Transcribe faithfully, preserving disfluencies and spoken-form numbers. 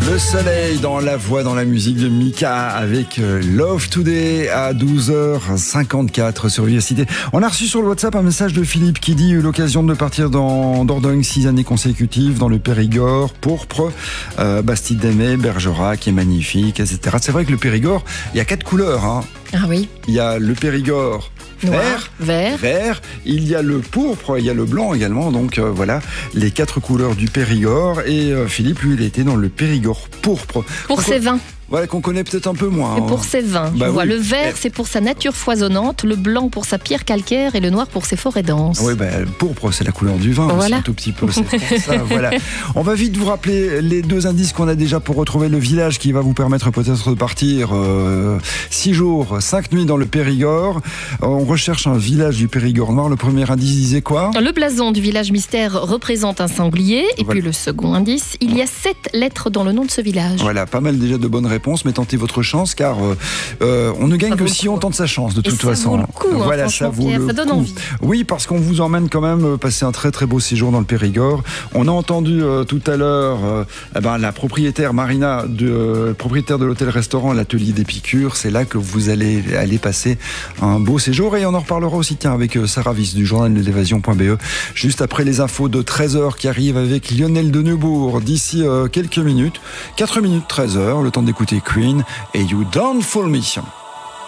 Le soleil dans la voix, dans la musique de Mika avec Love Today à douze heures cinquante-quatre sur Vivacité. On a reçu sur le WhatsApp un message de Philippe qui dit l'occasion de partir dans Dordogne six années consécutives dans le Périgord, pourpre, euh, Bastide d'Aimé, Bergerac qui est magnifique, et cetera. C'est vrai que le Périgord, il y a quatre couleurs. Hein. Ah oui. Il y a le Périgord noir, vert, vert, vert, il y a le pourpre, il y a le blanc également, donc euh, voilà les quatre couleurs du Périgord. Et euh, Philippe, lui, il était dans le Périgord pourpre. Pour ses vins. Ouais, qu'on connaît peut-être un peu moins. C'est pour ses vins. Bah Je vois oui. le vert, c'est pour sa nature foisonnante, le blanc pour sa pierre calcaire et le noir pour ses forêts denses. Oui, bah, le pourpre, c'est la couleur du vin, voilà. aussi, un tout petit peu. C'est pour ça, voilà. On va vite vous rappeler les deux indices qu'on a déjà pour retrouver le village qui va vous permettre peut-être de partir euh, six jours, cinq nuits dans le Périgord. On recherche un village du Périgord noir. Le premier indice disait quoi ? Le blason du village mystère représente un sanglier. Et Voilà. puis le second indice, il y a sept lettres dans le nom de ce village. Voilà, pas mal déjà de bonnes réponses, mais tentez votre chance car euh, euh, on ne gagne Ça que vaut le si coup. on tente sa chance de Et toute ça façon. vaut le coup, hein, voilà, ça franchement, vaut Pierre, le ça donne coup. envie. Oui, parce qu'on vous emmène quand même passer un très très beau séjour dans le Périgord. On a entendu euh, tout à l'heure euh, eh ben, la propriétaire Marina, de, euh, propriétaire de l'hôtel-restaurant l'Atelier d'Épicure. C'est là que vous allez aller passer un beau séjour et on en reparlera aussi tiens, avec euh, Sarah Viss du journal de l'évasion point b e juste après les infos de treize heures qui arrivent avec Lionel de Neubourg d'ici euh, quelques minutes. quatre minutes treize heures, le temps d'écouter Queen et You Don't Fool Me.